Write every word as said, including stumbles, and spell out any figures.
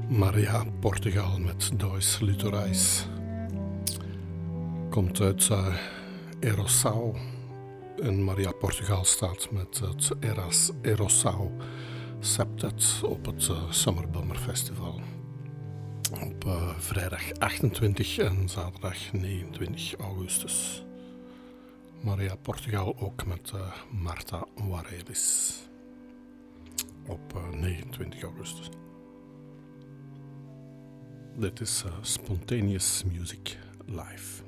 Maria Portugal met Dois Litorais. Komt uit uh, Erossau. En Maria Portugal staat met het Eras Erossau Septet op het uh, Summer Bummer Festival. Op uh, vrijdag achtentwintig en zaterdag negenentwintig augustus. Maria Portugal ook met uh, Marta Warelis. Op uh, negenentwintig augustus. Dit is uh, Spontaneous Music Live.